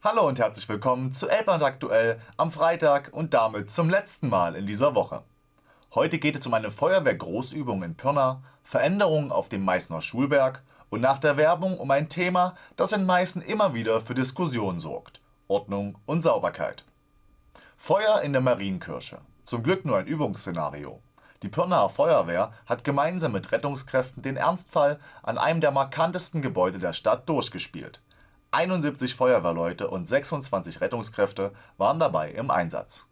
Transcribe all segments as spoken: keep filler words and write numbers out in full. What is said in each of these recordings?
Hallo und herzlich willkommen zu Elbland aktuell am Freitag und damit zum letzten Mal in dieser Woche. Heute geht es um eine Feuerwehr-Großübung in Pirna, Veränderungen auf dem Meißner Schulberg und nach der Werbung um ein Thema, das in Meißen immer wieder für Diskussionen sorgt: Ordnung und Sauberkeit. Feuer in der Marienkirche. Zum Glück nur ein Übungsszenario. Die Pirnaer Feuerwehr hat gemeinsam mit Rettungskräften den Ernstfall an einem der markantesten Gebäude der Stadt durchgespielt. einundsiebzig Feuerwehrleute und sechsundzwanzig Rettungskräfte waren dabei im Einsatz.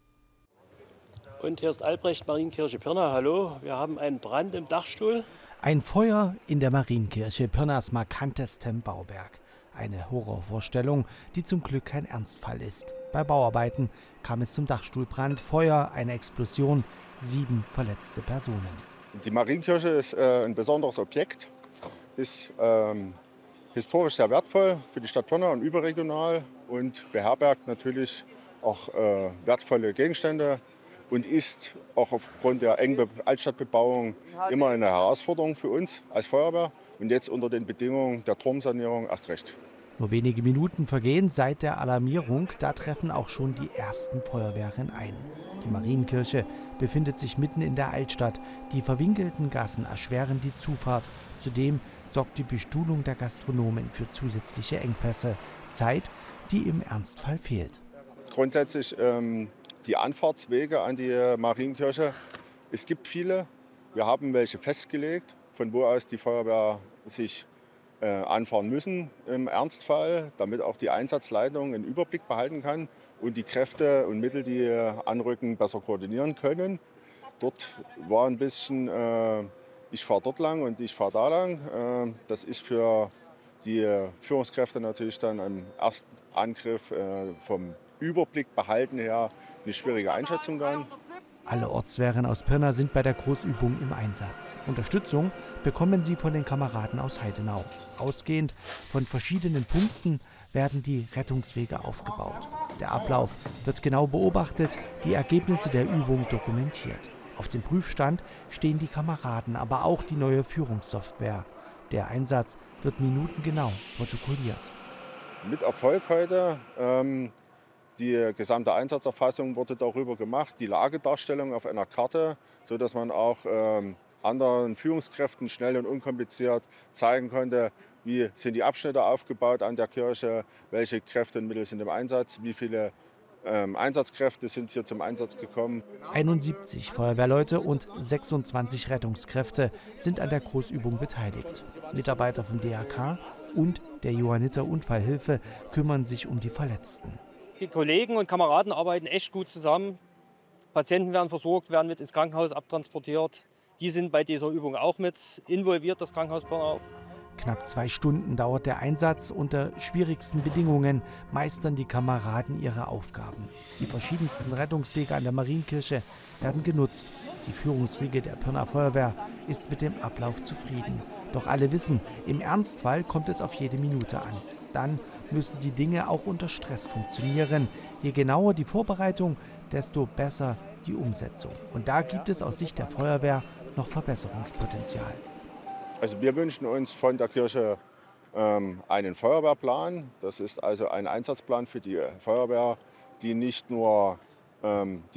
Und hier ist Albrecht, Marienkirche Pirna. Hallo, wir haben einen Brand im Dachstuhl. Ein Feuer in der Marienkirche, Pirnas markantestem Bauwerk. Eine Horrorvorstellung, die zum Glück kein Ernstfall ist. Bei Bauarbeiten kam es zum Dachstuhlbrand, Feuer, eine Explosion, sieben verletzte Personen. Die Marienkirche ist äh, ein besonderes Objekt, ist ähm, historisch sehr wertvoll für die Stadt Pirna und überregional und beherbergt natürlich auch äh, wertvolle Gegenstände und ist auch aufgrund der engen Altstadtbebauung immer eine Herausforderung für uns als Feuerwehr und jetzt unter den Bedingungen der Turmsanierung erst recht. Nur wenige Minuten vergehen seit der Alarmierung, da treffen auch schon die ersten Feuerwehren ein. Die Marienkirche befindet sich mitten in der Altstadt. Die verwinkelten Gassen erschweren die Zufahrt. Zudem sorgt die Bestuhlung der Gastronomen für zusätzliche Engpässe. Zeit, die im Ernstfall fehlt. Grundsätzlich ähm, die Anfahrtswege an die Marienkirche. Es gibt viele. Wir haben welche festgelegt, von wo aus die Feuerwehr sich äh, anfahren müssen im Ernstfall, damit auch die Einsatzleitung einen Überblick behalten kann und die Kräfte und Mittel, die anrücken, besser koordinieren können. Dort war ein bisschen, äh, ich fahre dort lang und ich fahre da lang. Äh, das ist für die Führungskräfte natürlich dann am ersten Angriff äh, vom Überblick behalten her eine schwierige Einschätzung dann. Alle Ortswehren aus Pirna sind bei der Großübung im Einsatz. Unterstützung bekommen sie von den Kameraden aus Heidenau. Ausgehend von verschiedenen Punkten werden die Rettungswege aufgebaut. Der Ablauf wird genau beobachtet, die Ergebnisse der Übung dokumentiert. Auf dem Prüfstand stehen die Kameraden, aber auch die neue Führungssoftware. Der Einsatz wird minutengenau protokolliert. Mit Erfolg heute. Ähm, Die gesamte Einsatzerfassung wurde darüber gemacht, die Lagedarstellung auf einer Karte, sodass man auch ähm, anderen Führungskräften schnell und unkompliziert zeigen konnte, wie sind die Abschnitte aufgebaut an der Kirche, welche Kräfte und Mittel sind im Einsatz, wie viele ähm, Einsatzkräfte sind hier zum Einsatz gekommen. einundsiebzig Feuerwehrleute und sechsundzwanzig Rettungskräfte sind an der Großübung beteiligt. Mitarbeiter vom D R K und der Johanniter Unfallhilfe kümmern sich um die Verletzten. Die Kollegen und Kameraden arbeiten echt gut zusammen. Patienten werden versorgt, werden mit ins Krankenhaus abtransportiert. Die sind bei dieser Übung auch mit involviert, das Krankenhaus Pirna. Knapp zwei Stunden dauert der Einsatz. Unter schwierigsten Bedingungen meistern die Kameraden ihre Aufgaben. Die verschiedensten Rettungswege an der Marienkirche werden genutzt. Die Führungsriege der Pirnaer Feuerwehr ist mit dem Ablauf zufrieden. Doch alle wissen, im Ernstfall kommt es auf jede Minute an. Dann müssen die Dinge auch unter Stress funktionieren. Je genauer die Vorbereitung, desto besser die Umsetzung. Und da gibt es aus Sicht der Feuerwehr noch Verbesserungspotenzial. Also wir wünschen uns von der Kirche ähm, einen Feuerwehrplan. Das ist also ein Einsatzplan für die Feuerwehr, die nicht nur ähm,